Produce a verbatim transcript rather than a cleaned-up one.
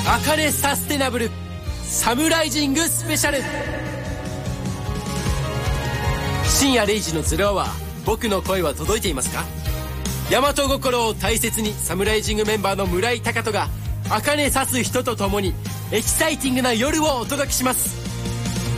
あかねサステナブルサムライジングスペシャル。深夜れいじのゼロアワー、僕の声は届いていますか？大和心を大切にサムライジングメンバーの村井貴人があかね刺す人と共にエキサイティングな夜をお届けします。